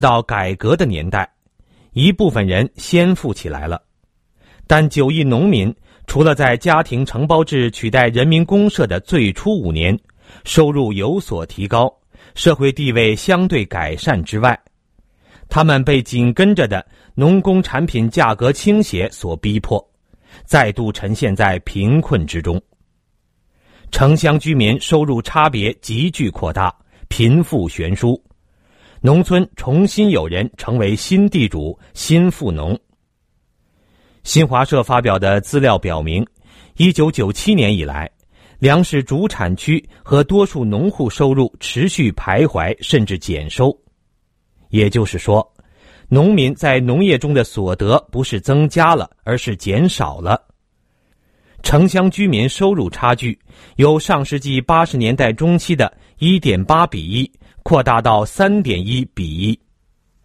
到改革的年代，一部分人先富起来了，但9亿农民除了在家庭承包制取代人民公社的最初5年收入有所提高，社会地位相对改善之外，他们被紧跟着的农工产品价格倾斜所逼迫，再度沉陷在贫困之中。城乡居民收入差别急剧扩大，贫富悬殊，农村重新有人成为新地主、新富农。新华社发表的资料表明，1997年以来，粮食主产区和多数农户收入持续徘徊甚至减收。也就是说，农民在农业中的所得不是增加了，而是减少了。城乡居民收入差距由上世纪80年代中期的1.8:1扩大到3.1:1。